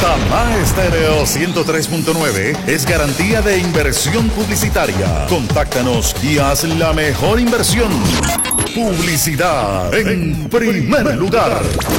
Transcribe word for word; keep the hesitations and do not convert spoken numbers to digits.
Samá Estéreo ciento tres punto nueve es garantía de inversión publicitaria. Contáctanos y haz la mejor inversión. Publicidad en primer lugar.